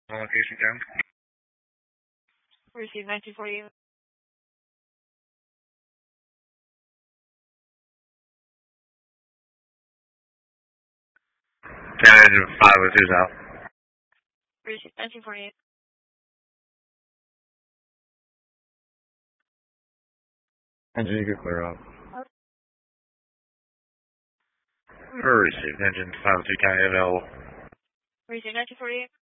Location down. Receive 1948. Engine 502's out. Receive 1948. Engine, you can clear up. Received. Engine 502 county available. Receive 1948.